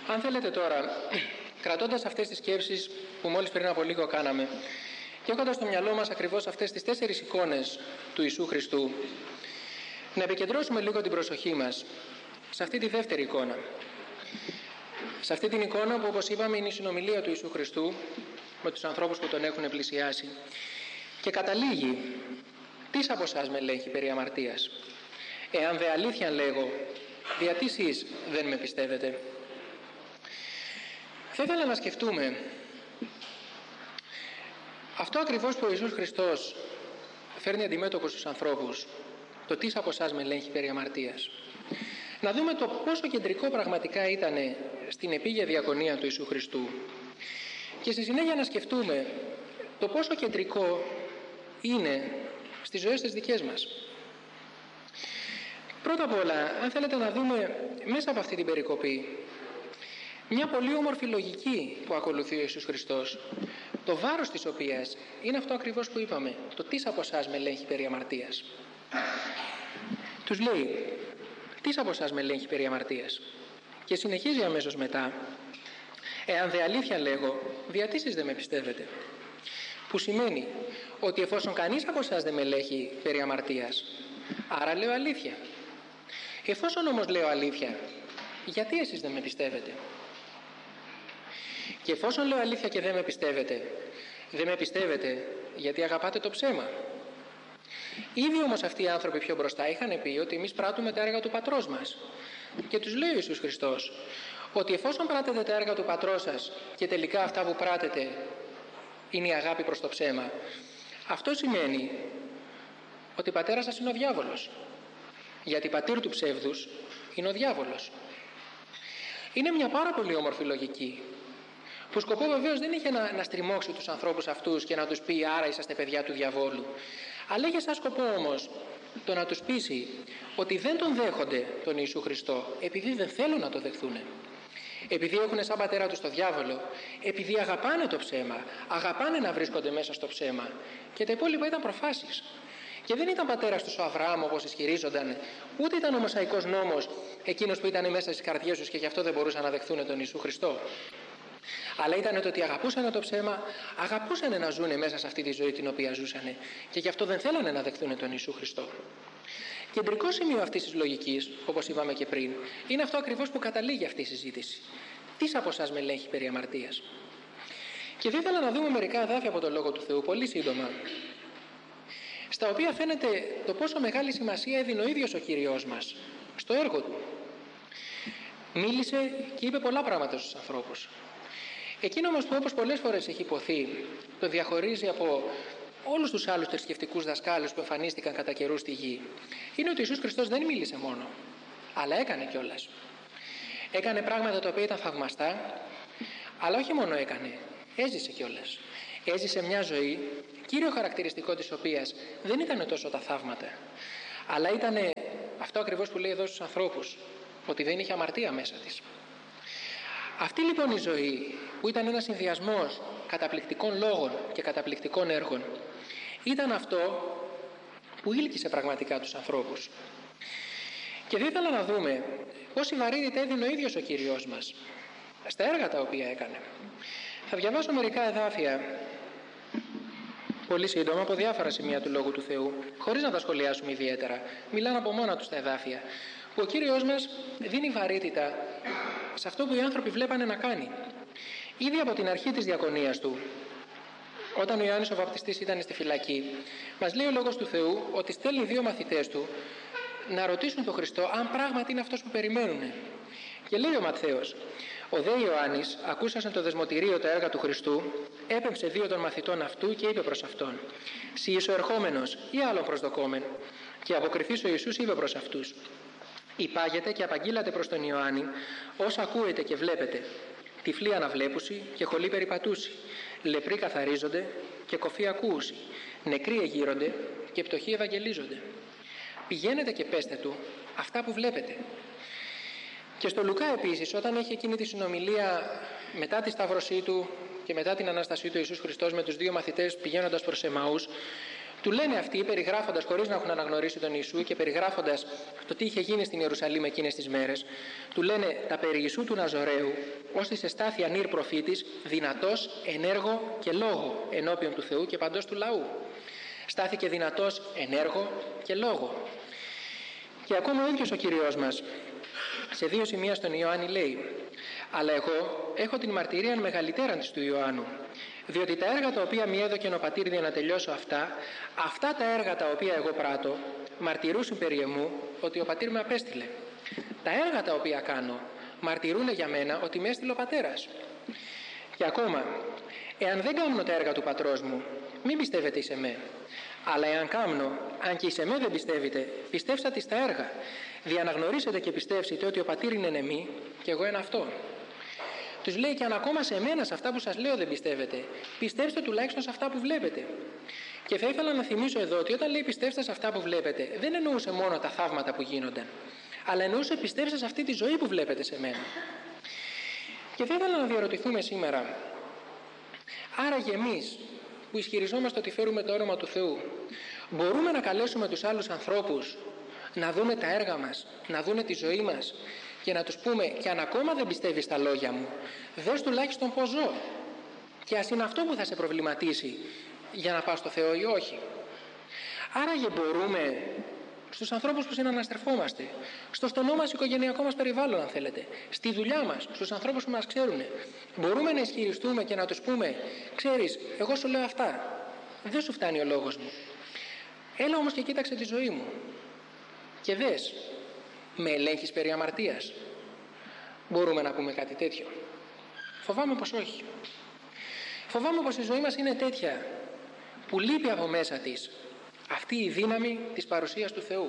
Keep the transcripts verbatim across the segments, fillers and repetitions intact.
Αν θέλετε τώρα, κρατώντας αυτές τις σκέψεις που μόλις πριν από λίγο κάναμε και έχοντας στο μυαλό μας ακριβώς αυτές τις τέσσερις εικόνες του Ιησού Χριστού, να επικεντρώσουμε λίγο την προσοχή μας σε αυτή τη δεύτερη εικόνα. Σε αυτή την εικόνα που, όπως είπαμε, είναι η συνομιλία του Ιησού Χριστού με τους ανθρώπους που τον έχουν πλησιάσει και καταλήγει: «Τις από εσάς με ελέγχει περί αμαρτίας? Εάν δε αλήθεια λέγω, δια τι σεις δεν με πιστεύετε?» Θα ήθελα να σκεφτούμε αυτό ακριβώς που ο Ιησούς Χριστός φέρνει αντιμέτωπο στους ανθρώπους, το «τις από εσάς με ελέγχει περί αμαρτίας». Να δούμε το πόσο κεντρικό πραγματικά ήταν στην επίγεια διακονία του Ιησού Χριστού και στη συνέχεια να σκεφτούμε το πόσο κεντρικό είναι στις ζωές τις δικές μας. Πρώτα απ' όλα, αν θέλετε να δούμε μέσα από αυτή την περικοπή μια πολύ όμορφη λογική που ακολουθεί ο Ιησούς Χριστός, το βάρος της οποίας είναι αυτό ακριβώς που είπαμε, το «τις από εσάς με ελέγχει περί αμαρτίας». Τους λέει: «Τις από εσάς με ελέγχει περί αμαρτίας?» Και συνεχίζει αμέσως μετά: «Εάν δε αλήθεια λέγω, δια τι σεις δεν με πιστεύετε?» Που σημαίνει ότι εφόσον κανείς από εσάς δεν με ελέγχει περί αμαρτίας, άρα λέω αλήθεια. Εφόσον όμως λέω αλήθεια, γιατί εσείς δεν με πιστεύετε? Και εφόσον λέω αλήθεια και δεν με πιστεύετε, δεν με πιστεύετε γιατί αγαπάτε το ψέμα. Ήδη όμως αυτοί οι άνθρωποι πιο μπροστά είχαν πει ότι εμείς πράττουμε τα έργα του πατρός μας. Και τους λέει ο Ιησούς Χριστός ότι εφόσον πράττετε τα έργα του πατρός σας και τελικά αυτά που πράττετε είναι η αγάπη προς το ψέμα, αυτό σημαίνει ότι πατέρας σας είναι ο διάβολος. Γιατί πατήρ του ψεύδους είναι ο διάβολος. Είναι μια πάρα πολύ όμορφη λογική, που σκοπό βεβαίως δεν είχε να, να στριμώξει τους ανθρώπους αυτούς και να τους πει «άρα είσαστε παιδιά του διαβόλου», αλλά είχε σαν σκοπό όμως το να τους πείσει ότι δεν τον δέχονται τον Ιησού Χριστό επειδή δεν θέλουν να το δεχθούν. Επειδή έχουν σαν πατέρα τους το διάβολο, επειδή αγαπάνε το ψέμα, αγαπάνε να βρίσκονται μέσα στο ψέμα, και τα υπόλοιπα ήταν προφάσεις. Και δεν ήταν πατέρας τους ο Αβραάμ όπως ισχυρίζονταν, ούτε ήταν ο Μωσαϊκός νόμος εκείνος που ήταν μέσα στις καρδιές τους και γι' αυτό δεν μπορούσαν να δεχθούν τον Ιησού Χριστό. Αλλά ήταν το ότι αγαπούσαν το ψέμα, αγαπούσαν να ζουν μέσα σε αυτή τη ζωή την οποία ζούσαν και γι' αυτό δεν θέλανε να δεχθούν τον Ιησού Χριστό. Κεντρικό σημείο αυτής της λογικής, όπως είπαμε και πριν, είναι αυτό ακριβώς που καταλήγει αυτή η συζήτηση. «Τις από εσάς με ελέγχει περί αμαρτίας?» Και θα ήθελα να δούμε μερικά εδάφια από τον Λόγο του Θεού, πολύ σύντομα, στα οποία φαίνεται το πόσο μεγάλη σημασία έδινε ο ίδιος ο Κύριος μας στο έργο του. Μίλησε και είπε πολλά πράγματα στους ανθρώπους. Εκείνο όμως που, όπως πολλές φορές έχει υποθεί, το διαχωρίζει από όλους τους άλλους θρησκευτικούς δασκάλους που εμφανίστηκαν κατά καιρού στη γη, είναι ότι ο Ιησούς Χριστός δεν μίλησε μόνο, αλλά έκανε κιόλας. Έκανε πράγματα τα οποία ήταν θαυμαστά, αλλά όχι μόνο έκανε, έζησε κιόλας. Έζησε μια ζωή, κύριο χαρακτηριστικό της οποίας δεν ήταν τόσο τα θαύματα, αλλά ήταν αυτό ακριβώς που λέει εδώ στους ανθρώπους, ότι δεν είχε αμαρτία μέσα της. Αυτή λοιπόν η ζωή, που ήταν ένας συνδυασμός καταπληκτικών λόγων και καταπληκτικών έργων, ήταν αυτό που ήλκησε πραγματικά τους ανθρώπους. Και δεν ήθελα να δούμε πόση βαρύτητα έδινε ο ίδιος ο Κύριος μας στα έργα τα οποία έκανε. Θα διαβάσω μερικά εδάφια πολύ σύντομα από διάφορα σημεία του Λόγου του Θεού, χωρίς να τα σχολιάσουμε ιδιαίτερα. Μιλάνε από μόνα τους τα εδάφια, που ο Κύριος μας δίνει βαρύτητα σε αυτό που οι άνθρωποι βλέπανε να κάνει. Ήδη από την αρχή της διακονίας του, όταν ο Ιωάννης ο Βαπτιστής ήταν στη φυλακή, μας λέει ο Λόγος του Θεού ότι στέλνει δύο μαθητές του να ρωτήσουν τον Χριστό αν πράγματι είναι αυτός που περιμένουν. Και λέει ο Ματθαίος: «Ο δε Ιωάννης, ακούσασαν το δεσμοτηρίο τα έργα του Χριστού, έπεμψε δύο των μαθητών αυτού και είπε προς αυτόν: Συ είσαι ο ερχόμενος ή άλλον προσδοκόμεν? Και αποκριθείς ο Ιησούς είπε προς αυτούς: Υπάγετε και απαγγείλατε προς τον Ιωάννη όσα ακούετε και βλέπετε. Τυφλοί αναβλέπουσι και χολοί περιπατούσι, λεπροί καθαρίζονται και κοφοί ακούουσι, νεκροί εγείρονται και πτωχοί ευαγγελίζονται. Πηγαίνετε και πέστε του αυτά που βλέπετε». Και στο Λουκά επίσης, όταν έχει εκείνη τη συνομιλία μετά τη σταύρωσή του και μετά την Ανάστασή του Ιησούς Χριστός με τους δύο μαθητές πηγαίνοντας προς Εμαούς, Του λένε αυτοί, περιγράφοντας, χωρίς να έχουν αναγνωρίσει τον Ιησού και περιγράφοντας το τι είχε γίνει στην Ιερουσαλήμ εκείνες τις μέρες, του λένε τα περί Ιησού του Ναζωραίου, ως της εστάθη ανήρ προφήτης, δυνατός, ενέργο και λόγο ενώπιον του Θεού και παντός του λαού. Στάθηκε δυνατός, ενέργο και λόγο. Και ακόμα ο ίδιος ο Κύριος μας, σε δύο σημεία στον Ιωάννη λέει: «Αλλά εγώ έχω την μαρτυρία μεγαλύτεραν της του Ιωάννου, διότι τα έργα τα οποία μη έδωκεν ο πατήρ για να τελειώσω αυτά, αυτά τα έργα τα οποία εγώ πράττω, μαρτυρούσουν περί εμού ότι ο πατήρ με απέστειλε. Τα έργα τα οποία κάνω μαρτυρούν για μένα ότι με έστειλε ο πατέρας. Και ακόμα, εάν δεν κάνω τα έργα του πατρός μου, μην πιστεύετε εις εμέ. Αλλά εάν κάμνω, αν και εις εμέ δεν πιστεύετε, πιστεύσατε στα έργα, διαναγνωρίσετε και πιστεύσετε ότι ο πατήρ είναι εν εμεί και εγώ εν αυτό». Τους λέει: «Και αν ακόμα σε μένα, σε αυτά που σας λέω δεν πιστεύετε, πιστέψτε τουλάχιστον σε αυτά που βλέπετε». Και θα ήθελα να θυμίσω εδώ ότι όταν λέει πιστέψτε σε αυτά που βλέπετε, δεν εννοούσε μόνο τα θαύματα που γίνονταν, αλλά εννοούσε πιστέψτε σε αυτή τη ζωή που βλέπετε σε μένα. Και θα ήθελα να διαρωτηθούμε σήμερα, άραγε εμείς που ισχυριζόμαστε ότι φέρουμε το όνομα του Θεού, μπορούμε να καλέσουμε τους άλλους ανθρώπους να δούνε τα έργα μας, να δούνε τη ζωή μας και να τους πούμε: «Και αν ακόμα δεν πιστεύεις στα λόγια μου, δες τουλάχιστον πώς ζω, και ας είναι αυτό που θα σε προβληματίσει για να πας στο Θεό ή όχι». Άραγε μπορούμε στους ανθρώπους που συναναστρεφόμαστε, στο στενό μας οικογενειακό μας περιβάλλον, αν θέλετε, στη δουλειά μας, στους ανθρώπους που μας ξέρουν, μπορούμε να ισχυριστούμε και να τους πούμε: «Ξέρεις, εγώ σου λέω αυτά, δεν σου φτάνει ο λόγος μου. Έλα όμως και κοίταξε τη ζωή μου και δες, με ελέγχεις περί αμαρτίας». Μπορούμε να πούμε κάτι τέτοιο? Φοβάμαι πως όχι. Φοβάμαι πως η ζωή μας είναι τέτοια που λείπει από μέσα της αυτή η δύναμη της παρουσίας του Θεού.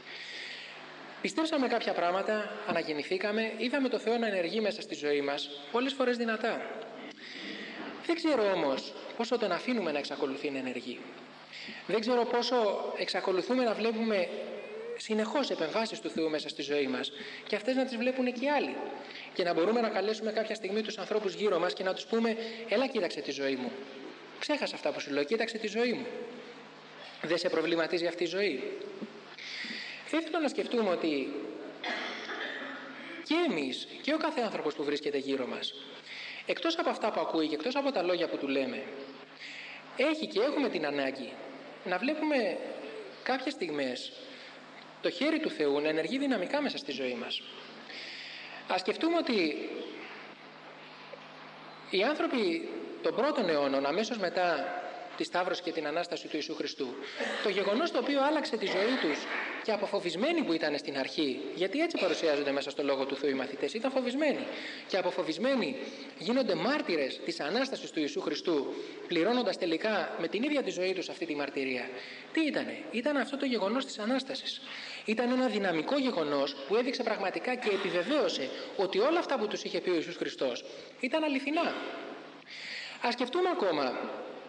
Πιστέψαμε κάποια πράγματα, αναγεννηθήκαμε, είδαμε το Θεό να ενεργεί μέσα στη ζωή μας, πολλές φορές δυνατά. Δεν ξέρω όμως πόσο τον αφήνουμε να εξακολουθεί να ενεργεί. Δεν ξέρω πόσο εξακολουθούμε να βλέπουμε συνεχώς επεμβάσεις του Θεού μέσα στη ζωή μας και αυτές να τις βλέπουν και οι άλλοι, και να μπορούμε να καλέσουμε κάποια στιγμή τους ανθρώπους γύρω μας και να τους πούμε: «Έλα, κοίταξε τη ζωή μου. Ξέχασα αυτά που σου λέω, κοίταξε τη ζωή μου. Δεν σε προβληματίζει αυτή η ζωή?» Θα ήθελα να σκεφτούμε ότι και εμείς και ο κάθε άνθρωπος που βρίσκεται γύρω μας, εκτός από αυτά που ακούει και εκτός από τα λόγια που του λέμε, έχει και έχουμε την ανάγκη να βλέπουμε κάποιες στιγμές το χέρι του Θεού να ενεργεί δυναμικά μέσα στη ζωή μας. Ας σκεφτούμε ότι οι άνθρωποι των πρώτων αιώνων, αμέσως μετά τη Σταύρωση και την Ανάσταση του Ιησού Χριστού, το γεγονός το οποίο άλλαξε τη ζωή τους, και αποφοβισμένοι που ήταν στην αρχή, γιατί έτσι παρουσιάζονται μέσα στο Λόγο του Θεού οι μαθητές, ήταν φοβισμένοι, και αποφοβισμένοι γίνονται μάρτυρες της Ανάστασης του Ιησού Χριστού, πληρώνοντας τελικά με την ίδια τη ζωή τους αυτή τη μαρτυρία. Τι ήτανε? Ήταν αυτό το γεγονός της Ανάστασης. Ήταν ένα δυναμικό γεγονός που έδειξε πραγματικά και επιβεβαίωσε ότι όλα αυτά που τους είχε πει ο Ιησούς Χριστός ήταν αληθινά. Ας σκεφτούμε ακόμα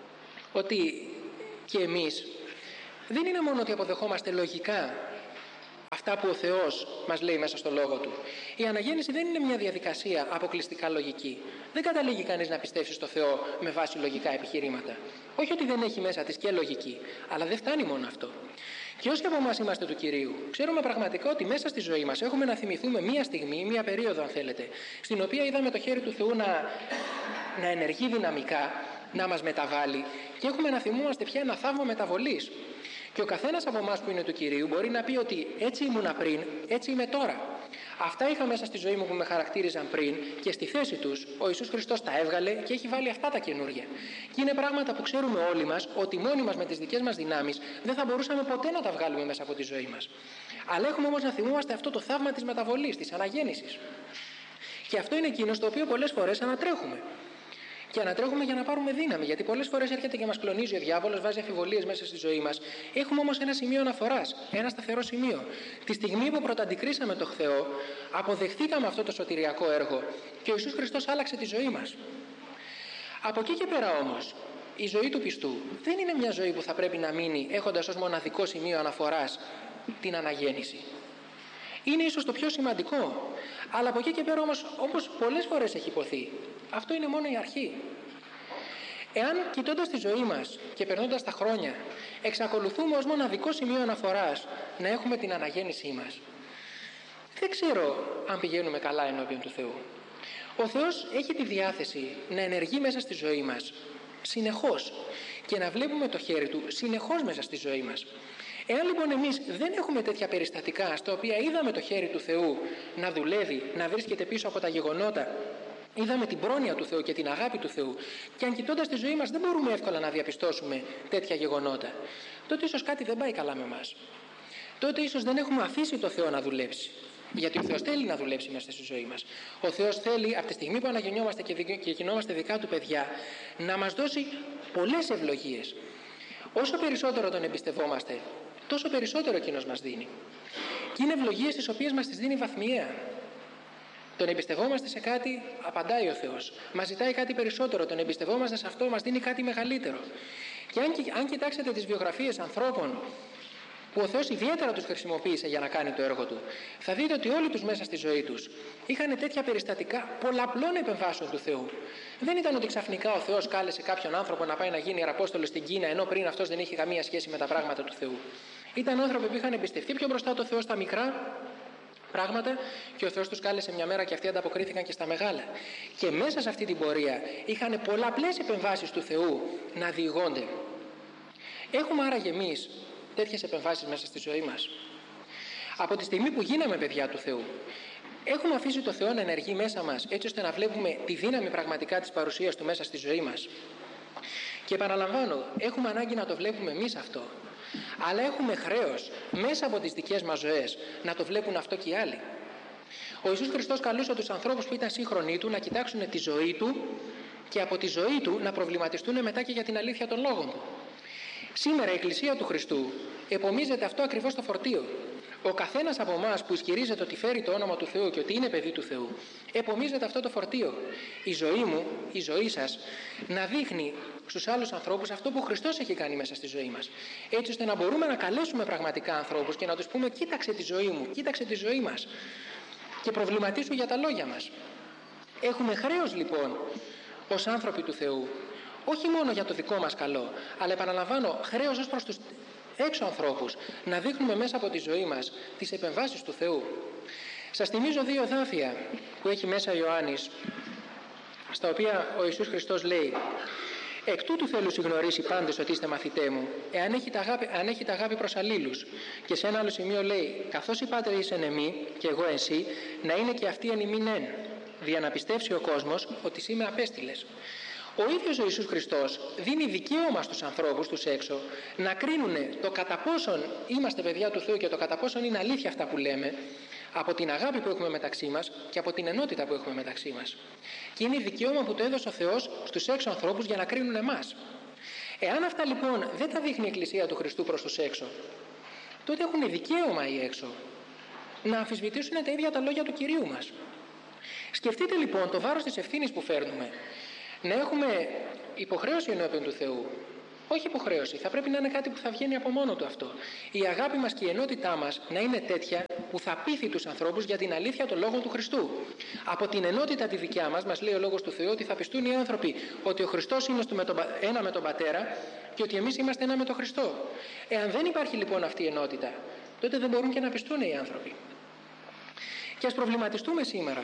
ότι και εμείς δεν είναι μόνο ότι αποδεχόμαστε λογικά αυτά που ο Θεός μας λέει μέσα στο Λόγο Του. Η αναγέννηση δεν είναι μια διαδικασία αποκλειστικά λογική. Δεν καταλήγει κανείς να πιστέψει στο Θεό με βάση λογικά επιχειρήματα. Όχι ότι δεν έχει μέσα της και λογική, αλλά δεν φτάνει μόνο αυτό. Και όσοι από εμάς είμαστε του Κυρίου, ξέρουμε πραγματικά ότι μέσα στη ζωή μας έχουμε να θυμηθούμε μία στιγμή, μία περίοδο, αν θέλετε, στην οποία είδαμε το χέρι του Θεού να, να ενεργεί δυναμικά, να μας μεταβάλει, και έχουμε να θυμούμαστε πια ένα θαύμα μεταβολής. Και ο καθένας από εμάς που είναι του Κυρίου μπορεί να πει ότι έτσι ήμουνα πριν, έτσι είμαι τώρα. Αυτά είχα μέσα στη ζωή μου που με χαρακτήριζαν πριν, και στη θέση τους ο Ιησούς Χριστός τα έβγαλε και έχει βάλει αυτά τα καινούργια. Και είναι πράγματα που ξέρουμε όλοι μας ότι μόνοι μας με τις δικές μας δυνάμεις δεν θα μπορούσαμε ποτέ να τα βγάλουμε μέσα από τη ζωή μας. Αλλά έχουμε όμως να θυμούμαστε αυτό το θαύμα της μεταβολής, της αναγέννησης. Και αυτό είναι εκείνο στο οποίο πολλές φορές ανατρέχουμε. Και ανατρέχουμε για να πάρουμε δύναμη, γιατί πολλές φορές έρχεται και μας κλονίζει ο διάβολος, βάζει αμφιβολίες μέσα στη ζωή μας. Έχουμε όμως ένα σημείο αναφοράς, ένα σταθερό σημείο. Τη στιγμή που πρωταντικρίσαμε το Θεό, αποδεχθήκαμε αυτό το σωτηριακό έργο και ο Ιησούς Χριστός άλλαξε τη ζωή μας. Από εκεί και πέρα όμως, η ζωή του πιστού δεν είναι μια ζωή που θα πρέπει να μείνει έχοντας ως μοναδικό σημείο αναφοράς την αναγέννηση. Είναι ίσως το πιο σημαντικό, αλλά από εκεί και πέρα όμως, όπως πολλές φορές έχει υποθεί, αυτό είναι μόνο η αρχή. Εάν κοιτώντας τη ζωή μας και περνώντας τα χρόνια, εξακολουθούμε ως μοναδικό σημείο αναφοράς να έχουμε την αναγέννησή μας, δεν ξέρω αν πηγαίνουμε καλά ενώπιον του Θεού. Ο Θεός έχει τη διάθεση να ενεργεί μέσα στη ζωή μας συνεχώς και να βλέπουμε το χέρι Του συνεχώς μέσα στη ζωή μας. Εάν λοιπόν εμείς δεν έχουμε τέτοια περιστατικά στα οποία είδαμε το χέρι του Θεού να δουλεύει, να βρίσκεται πίσω από τα γεγονότα, είδαμε την πρόνοια του Θεού και την αγάπη του Θεού, και αν κοιτώντας τη ζωή μας δεν μπορούμε εύκολα να διαπιστώσουμε τέτοια γεγονότα, τότε ίσως κάτι δεν πάει καλά με εμάς. Τότε ίσως δεν έχουμε αφήσει το Θεό να δουλέψει. Γιατί ο Θεός θέλει να δουλέψει μέσα στη ζωή μας. Ο Θεός θέλει από τη στιγμή που αναγεννιόμαστε και γινόμαστε δικά Του παιδιά να μας δώσει πολλές ευλογίες. Όσο περισσότερο Τον εμπιστευόμαστε, τόσο περισσότερο Εκείνος μας δίνει. Και είναι ευλογίες τις οποίες μας τις δίνει βαθμιαία. Τον εμπιστευόμαστε σε κάτι, απαντάει ο Θεός. Μας ζητάει κάτι περισσότερο. Τον εμπιστευόμαστε σε αυτό, μας δίνει κάτι μεγαλύτερο. Και αν, αν κοιτάξετε τις βιογραφίες ανθρώπων που ο Θεός ιδιαίτερα τους χρησιμοποίησε για να κάνει το έργο Του, θα δείτε ότι όλοι τους μέσα στη ζωή τους είχαν τέτοια περιστατικά πολλαπλών επεμβάσεων του Θεού. Δεν ήταν ότι ξαφνικά ο Θεός κάλεσε κάποιον άνθρωπο να πάει να γίνει ιεραπόστολος στην Κίνα, ενώ πριν αυτός δεν είχε καμία σχέση με τα πράγματα του Θεού. Ήταν άνθρωποι που είχαν εμπιστευτεί πιο μπροστά το Θεό στα μικρά πράγματα και ο Θεός τους κάλεσε μια μέρα και αυτοί ανταποκρίθηκαν και στα μεγάλα. Και μέσα σε αυτή την πορεία είχαν πολλαπλές επεμβάσεις του Θεού να διηγώνται. Έχουμε άραγε εμείς τέτοιες επεμβάσεις μέσα στη ζωή μας? Από τη στιγμή που γίναμε παιδιά του Θεού, έχουμε αφήσει το Θεό να ενεργεί μέσα μας έτσι ώστε να βλέπουμε τη δύναμη πραγματικά της παρουσίας Του μέσα στη ζωή μας? Και επαναλαμβάνω, έχουμε ανάγκη να το βλέπουμε εμείς αυτό, αλλά έχουμε χρέος μέσα από τις δικές μας ζωές να το βλέπουν αυτό και οι άλλοι. Ο Ιησούς Χριστός καλούσε τους ανθρώπους που ήταν σύγχρονοι Του να κοιτάξουν τη ζωή Του και από τη ζωή Του να προβληματιστούν μετά και για την αλήθεια των λόγων Του. Σήμερα η Εκκλησία του Χριστού επομίζεται αυτό ακριβώς το φορτίο. Ο καθένας από εμάς που ισχυρίζεται ότι φέρει το όνομα του Θεού και ότι είναι παιδί του Θεού, επομίζεται αυτό το φορτίο. Η ζωή μου, η ζωή σας, να δείχνει στους άλλους ανθρώπους αυτό που ο Χριστός έχει κάνει μέσα στη ζωή μας. Έτσι ώστε να μπορούμε να καλέσουμε πραγματικά ανθρώπους και να τους πούμε: κοίταξε τη ζωή μου, κοίταξε τη ζωή μας και προβληματίσου για τα λόγια μας. Έχουμε χρέος λοιπόν ως άνθρωποι του Θεού, όχι μόνο για το δικό μας καλό, αλλά επαναλαμβάνω, χρέος ως προς τους έξω ανθρώπους, να δείχνουμε μέσα από τη ζωή μας τις επεμβάσεις του Θεού. Σας θυμίζω δύο εδάφια που έχει μέσα Ιωάννης, στα οποία ο Ιησούς Χριστός λέει: «Εκ τούτου θέλω συγνωρίσει πάντες ότι είστε μαθητέ μου, εάν έχετε αγάπη, αν έχετε αγάπη προς αλλήλους». Και σε ένα άλλο σημείο λέει: «Καθώς είπατε εις εν εμεί και εγώ εσύ, να είναι και αυτοί εν ημίν εν, δια να πιστεύσει ο κόσμος ότι εσύ με απέστειλες». Ο ίδιος ο Ιησούς Χριστός δίνει δικαίωμα στους ανθρώπους τους έξω να κρίνουν το κατά πόσον είμαστε παιδιά του Θεού και το κατά πόσον είναι αλήθεια αυτά που λέμε, από την αγάπη που έχουμε μεταξύ μας και από την ενότητα που έχουμε μεταξύ μας. Και είναι δικαίωμα που το έδωσε ο Θεός στους έξω ανθρώπους για να κρίνουν εμάς. Εάν αυτά λοιπόν δεν τα δείχνει η Εκκλησία του Χριστού προς τους έξω, τότε έχουν δικαίωμα οι έξω να αμφισβητήσουν τα ίδια τα λόγια του Κυρίου μας. Σκεφτείτε λοιπόν το βάρος της ευθύνης που φέρνουμε. Να έχουμε υποχρέωση ενώπιον του Θεού. Όχι υποχρέωση, θα πρέπει να είναι κάτι που θα βγαίνει από μόνο του αυτό. Η αγάπη μας και η ενότητά μας να είναι τέτοια που θα πείθει τους ανθρώπους για την αλήθεια των λόγων του Χριστού. Από την ενότητα τη δικιά μας, μας λέει ο λόγος του Θεού ότι θα πιστούν οι άνθρωποι ότι ο Χριστός είναι ένα με τον Πατέρα και ότι εμείς είμαστε ένα με τον Χριστό. Εάν δεν υπάρχει λοιπόν αυτή η ενότητα, τότε δεν μπορούν και να πιστούν οι άνθρωποι. Και ας προβληματιστούμε σήμερα.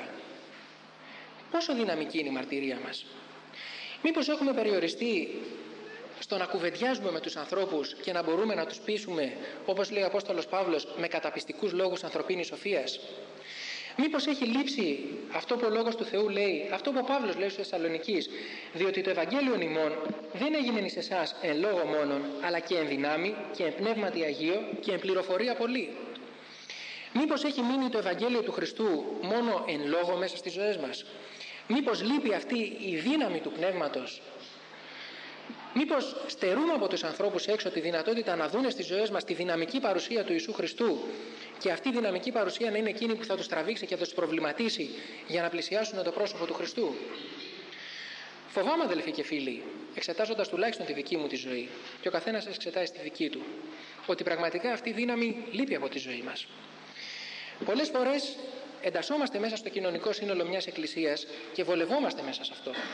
Πόσο δυναμική είναι η μαρτυρία μας? Μήπως έχουμε περιοριστεί στο να κουβεντιάζουμε με τους ανθρώπους και να μπορούμε να τους πείσουμε, όπως λέει ο Απόστολος Παύλος, με καταπιστικούς λόγους ανθρωπίνης σοφίας? Μήπως έχει λείψει αυτό που ο Λόγος του Θεού λέει, αυτό που ο Παύλος λέει στους Θεσσαλονικείς, διότι το Ευαγγέλιο ημών δεν έγινε εις εσάς εν λόγω μόνον, αλλά και εν δυνάμει και εν πνεύματι Αγίο και εν πληροφορία πολύ? Μήπως έχει μείνει το Ευαγγέλιο του Χριστού μόνο εν λόγω μέσα στις ζωές μας? Μήπως λείπει αυτή η δύναμη του Πνεύματος? Μήπως στερούμε από τους ανθρώπους έξω τη δυνατότητα να δούνε στις ζωές μας τη δυναμική παρουσία του Ιησού Χριστού και αυτή η δυναμική παρουσία να είναι εκείνη που θα τους τραβήξει και θα τους προβληματίσει για να πλησιάσουν το πρόσωπο του Χριστού? Φοβάμαι, αδελφοί και φίλοι, εξετάζοντας τουλάχιστον τη δική μου τη ζωή, και ο καθένας σας εξετάζει τη δική του, ότι πραγματικά αυτή η δύναμη λείπει από τη ζωή μας. Πολλές φορές εντασσόμαστε μέσα στο κοινωνικό σύνολο μιας εκκλησίας και βολευόμαστε μέσα σε αυτό.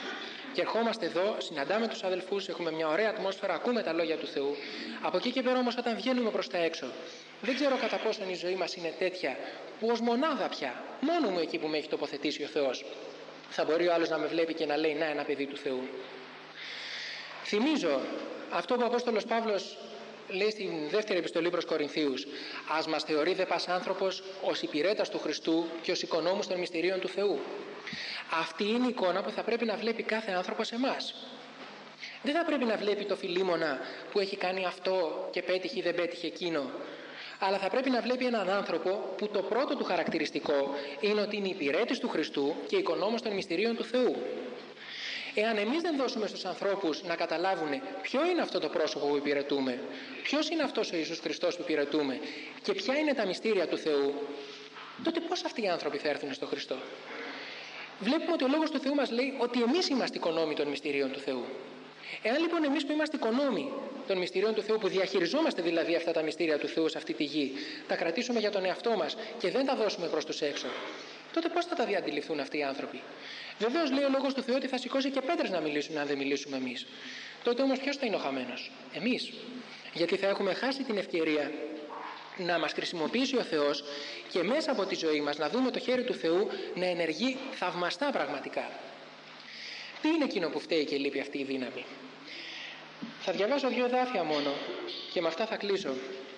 Και ερχόμαστε εδώ, συναντάμε τους αδελφούς, έχουμε μια ωραία ατμόσφαιρα, ακούμε τα λόγια του Θεού. Από εκεί και πέρα όμως, όταν βγαίνουμε προς τα έξω, δεν ξέρω κατά πόσον η ζωή μας είναι τέτοια που ως μονάδα πια, μόνο μου εκεί που με έχει τοποθετήσει ο Θεός, θα μπορεί ο άλλος να με βλέπει και να λέει να, ένα παιδί του Θεού. Θυμίζω αυτό που ο Απόστολος Παύλος λέει στην δεύτερη επιστολή προς Κορινθίους. Ας μας θεωρεί δε πας άνθρωπος ως υπηρέτας του Χριστού και ως οικονόμους των μυστηρίων του Θεού. Αυτή είναι η εικόνα που θα πρέπει να βλέπει κάθε άνθρωπος σε εμάς. Δεν θα πρέπει να βλέπει το Φιλίμωνα που έχει κάνει αυτό και πέτυχε ή δεν πέτυχε εκείνο. Αλλά θα πρέπει να βλέπει έναν άνθρωπο που το πρώτο του χαρακτηριστικό είναι ότι είναι υπηρέτης του Χριστού και οικονόμος των μυστηρίων του Θεού. Εάν εμείς δεν δώσουμε στους ανθρώπους να καταλάβουν ποιο είναι αυτό το πρόσωπο που υπηρετούμε, ποιος είναι αυτός ο Ιησούς Χριστός που υπηρετούμε και ποια είναι τα μυστήρια του Θεού, τότε πώς αυτοί οι άνθρωποι θα έρθουν στο Χριστό? Βλέπουμε ότι ο Λόγος του Θεού μας λέει ότι εμείς είμαστε οικονόμοι των μυστηρίων του Θεού. Εάν λοιπόν εμείς που είμαστε οικονόμοι των μυστηρίων του Θεού, που διαχειριζόμαστε δηλαδή αυτά τα μυστήρια του Θεού σε αυτή τη γη, τα κρατήσουμε για τον εαυτό μας και δεν τα δώσουμε προς τους έξω, τότε πώς θα τα διαντιληφθούν αυτοί οι άνθρωποι? Βεβαίως λέει ο Λόγος του Θεού ότι θα σηκώσει και πέτρες να μιλήσουν αν δεν μιλήσουμε εμείς. Τότε όμως ποιος θα είναι ο χαμένος? Εμείς. Γιατί θα έχουμε χάσει την ευκαιρία να μας χρησιμοποιήσει ο Θεός και μέσα από τη ζωή μας να δούμε το χέρι του Θεού να ενεργεί θαυμαστά πραγματικά. Τι είναι εκείνο που φταίει και λείπει αυτή η δύναμη? Θα διαβάσω δύο εδάφια μόνο και με αυτά θα κλείσω.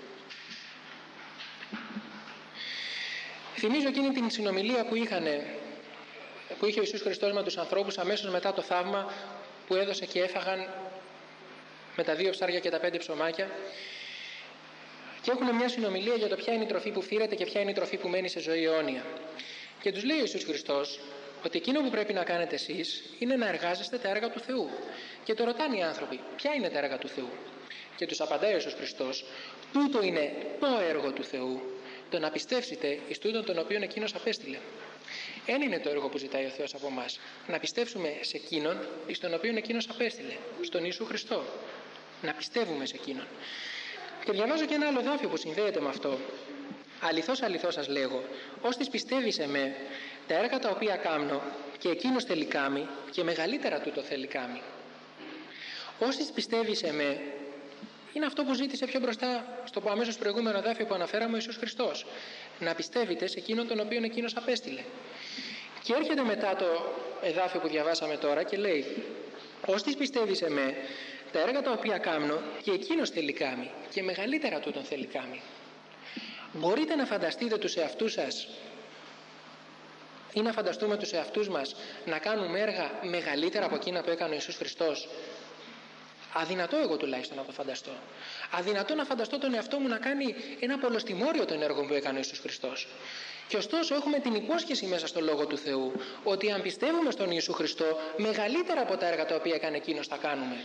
Θυμίζω εκείνη την συνομιλία που, είχανε, που είχε ο Ιησούς Χριστός με τους ανθρώπους αμέσως μετά το θαύμα που έδωσε και έφαγαν με τα δύο ψάρια και τα πέντε ψωμάκια, και έχουν μια συνομιλία για το ποια είναι η τροφή που φύρεται και ποια είναι η τροφή που μένει σε ζωή αιώνια. Και τους λέει ο Ιησούς Χριστός ότι εκείνο που πρέπει να κάνετε εσείς είναι να εργάζεστε τα έργα του Θεού. Και το ρωτάνε οι άνθρωποι, ποια είναι τα έργα του Θεού? Και τους απαντάει ο Ιησούς Χριστός, τούτο είναι το έργο του Θεού, το να πιστεύσετε εις τούτον τον οποίον εκείνος απέστειλε. Ένα είναι το έργο που ζητάει ο Θεός από εμάς, να πιστέψουμε σε εκείνον εις τον οποίον εκείνος απέστειλε, στον Ιησού Χριστό. Να πιστεύουμε σε εκείνον. Και διαβάζω και ένα άλλο εδάφιο που συνδέεται με αυτό. Αληθώς, αληθώς σας λέγω, ώστις πιστεύει σε με, τα έργα τα οποία κάμνω και εκείνος θέλει κάμει και μεγαλύτερα τούτο θέλει κάμει. Ώστις πιστεύει σε με, είναι αυτό που ζήτησε πιο μπροστά στο αμέσως προηγούμενο εδάφιο που αναφέραμε ο Ιησούς Χριστός. Να πιστεύετε σε εκείνον τον οποίον εκείνος απέστειλε. Και έρχεται μετά το εδάφιο που διαβάσαμε τώρα και λέει, ώστις πιστεύει σε με, τα έργα τα οποία κάμνω και εκείνος θέλει κάμει και μεγαλύτερα τούτον θέλει κάμει. Μπορείτε να φανταστείτε τους εαυτούς σας ή να φανταστούμε τους εαυτούς μας να κάνουμε έργα μεγαλύτερα από εκείνα που έκανε ο Ιησούς Χριστός? Αδυνατό εγώ τουλάχιστον να το φανταστώ. Αδυνατό να φανταστώ τον εαυτό μου να κάνει ένα πολλοστιμόριο των έργων που έκανε ο Ιησούς Χριστός. Και ωστόσο έχουμε την υπόσχεση μέσα στο Λόγο του Θεού ότι αν πιστεύουμε στον Ιησού Χριστό, μεγαλύτερα από τα έργα τα οποία έκανε εκείνος θα κάνουμε.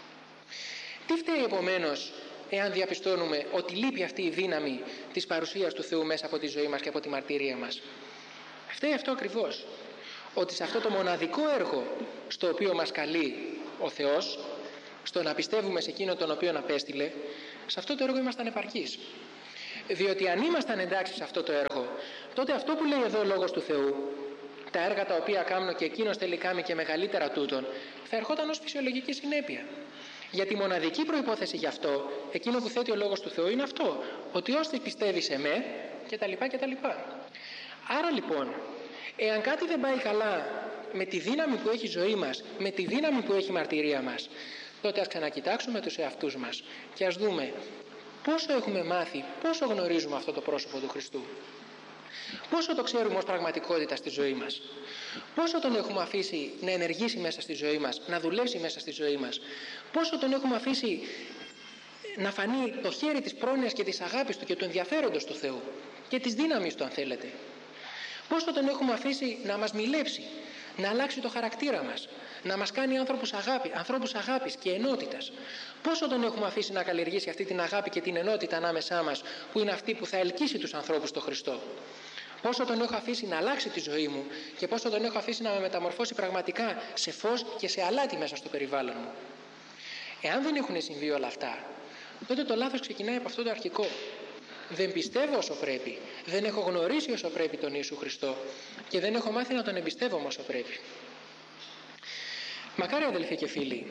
Τι φταίει επομένως εάν διαπιστώνουμε ότι λείπει αυτή η δύναμη της παρουσίας του Θεού μέσα από τη ζωή μας και από τη μαρτυρία μας? Φταίει αυτό ακριβώς, ότι σε αυτό το μοναδικό έργο στο οποίο μας καλεί ο Θεός, στο να πιστεύουμε σε εκείνον τον οποίον απέστειλε, σε αυτό το έργο ήμασταν επαρκείς. Διότι αν ήμασταν εντάξει σε αυτό το έργο, τότε αυτό που λέει εδώ ο Λόγος του Θεού, τα έργα τα οποία κάνω και εκείνος θέλει κάμει και μεγαλύτερα τούτον, θα ερχόταν ως φυσιολογική συνέπεια. Γιατί η μοναδική προϋπόθεση γι' αυτό, εκείνο που θέτει ο Λόγος του Θεού, είναι αυτό, ότι ώστε πιστεύει σε με κτλ. κτλ. Άρα λοιπόν, εάν κάτι δεν πάει καλά με τη δύναμη που έχει η ζωή μας, με τη δύναμη που έχει η μαρτυρία μας, τότε ας ξανακοιτάξουμε τους εαυτούς μας και ας δούμε πόσο έχουμε μάθει, πόσο γνωρίζουμε αυτό το πρόσωπο του Χριστού. Πόσο το ξέρουμε ως πραγματικότητα στη ζωή μας. Πόσο τον έχουμε αφήσει να ενεργήσει μέσα στη ζωή μας, να δουλέψει μέσα στη ζωή μας. Πόσο τον έχουμε αφήσει να φανεί το χέρι της πρόνοιας και της αγάπης του και του ενδιαφέροντος του Θεού και της δύναμης του αν θέλετε. Πόσο τον έχουμε αφήσει να μας μιλέψει, να αλλάξει το χαρακτήρα μας, να μας κάνει άνθρωπους, αγάπη, ανθρώπους αγάπης και ενότητας. Πόσο τον έχουμε αφήσει να καλλιεργήσει αυτή την αγάπη και την ενότητα ανάμεσά μας, που είναι αυτή που θα ελκύσει τους ανθρώπους στο Χριστό. Πόσο τον έχω αφήσει να αλλάξει τη ζωή μου και πόσο τον έχω αφήσει να με μεταμορφώσει πραγματικά σε φως και σε αλάτι μέσα στο περιβάλλον μου. Εάν δεν έχουν συμβεί όλα αυτά, τότε το λάθος ξεκινάει από αυτό το αρχικό. Δεν πιστεύω όσο πρέπει, δεν έχω γνωρίσει όσο πρέπει τον Ιησού Χριστό και δεν έχω μάθει να τον εμπιστεύομαι όσο πρέπει. Μακάρι, αδελφοί και φίλοι,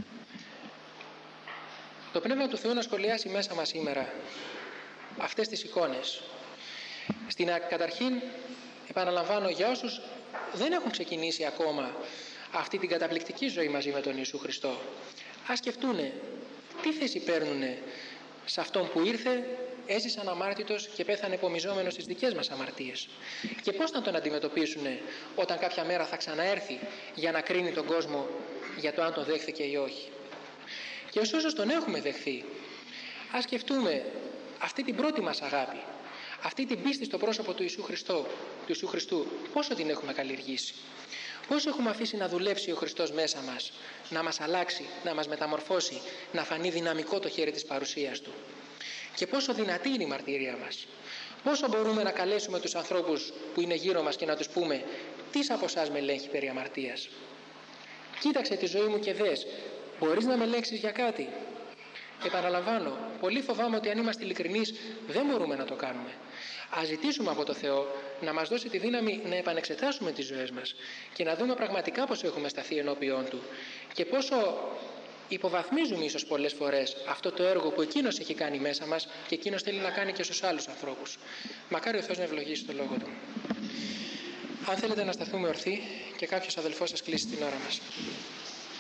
το Πνεύμα του Θεού να σχολιάσει μέσα μας σήμερα αυτές τις εικόνες. Στην καταρχήν, επαναλαμβάνω, για όσους δεν έχουν ξεκινήσει ακόμα αυτή την καταπληκτική ζωή μαζί με τον Ιησού Χριστό, ας σκεφτούνε τι θέση παίρνουνε σε αυτόν που ήρθε, έζησε αναμάρτητος και πέθανε επομιζόμενος στις δικές μας αμαρτίες. Και πώς θα τον αντιμετωπίσουν όταν κάποια μέρα θα ξαναέρθει για να κρίνει τον κόσμο για το αν τον δέχθηκε ή όχι. Και ως όσους τον έχουμε δεχθεί, ας σκεφτούμε αυτή την πρώτη μας αγάπη, αυτή την πίστη στο πρόσωπο του Ιησού Χριστού, του Ιησού Χριστού, πόσο την έχουμε καλλιεργήσει. Πόσο έχουμε αφήσει να δουλέψει ο Χριστός μέσα μας, να μας αλλάξει, να μας μεταμορφώσει, να φανεί δυναμικό το χέρι της παρουσίας Του. Και πόσο δυνατή είναι η μαρτυρία μας. Πόσο μπορούμε να καλέσουμε τους ανθρώπους που είναι γύρω μας και να τους πούμε «Τις από εσάς με ελέγχει περί αμαρτίας? Κοίταξε τη ζωή μου και δες, μπορείς να με ελέγξεις για κάτι?» Επαναλαμβάνω, πολύ φοβάμαι ότι αν είμαστε ειλικρινείς δεν μπορούμε να το κάνουμε. Ας ζητήσουμε από το Θεό να μας δώσει τη δύναμη να επανεξετάσουμε τις ζωές μας και να δούμε πραγματικά πώς έχουμε σταθεί ενώπιόν Του και πόσο υποβαθμίζουμε ίσως πολλές φορές αυτό το έργο που Εκείνος έχει κάνει μέσα μας και Εκείνος θέλει να κάνει και στους άλλους ανθρώπους. Μακάρι ο Θεός να ευλογήσει το Λόγο Του. Αν θέλετε να σταθούμε ορθοί και κάποιος αδελφός σας κλείσει την ώρα μας.